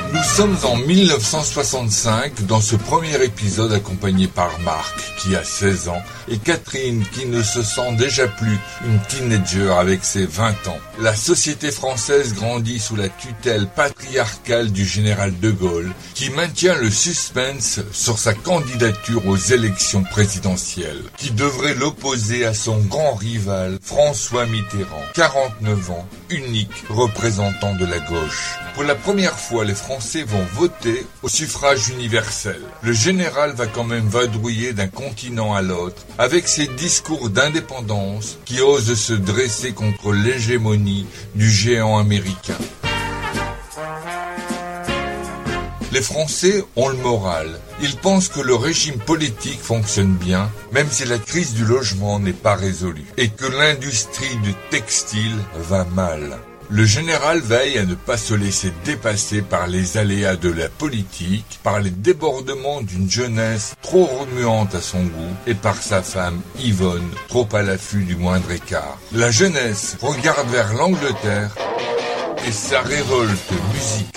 Nous sommes en 1965 dans ce premier épisode accompagné par Marc qui a 16 ans et Catherine qui ne se sent déjà plus une teenager avec ses 20 ans. La société française grandit sous la tutelle patriarcale du général de Gaulle qui maintient le suspense sur sa candidature aux élections présidentielles qui devrait l'opposer à son grand rival François Mitterrand, 49 ans, unique représentant de la gauche. Pour la première fois, les Français vont voter au suffrage universel. Le général va quand même vadrouiller d'un continent à l'autre avec ses discours d'indépendance qui osent se dresser contre l'hégémonie du géant américain. Les Français ont le moral. Ils pensent que le régime politique fonctionne bien, même si la crise du logement n'est pas résolue, et que l'industrie du textile va mal. Le général veille à ne pas se laisser dépasser par les aléas de la politique, par les débordements d'une jeunesse trop remuante à son goût, et par sa femme Yvonne, trop à l'affût du moindre écart. La jeunesse regarde vers l'Angleterre, et sa révolte musicale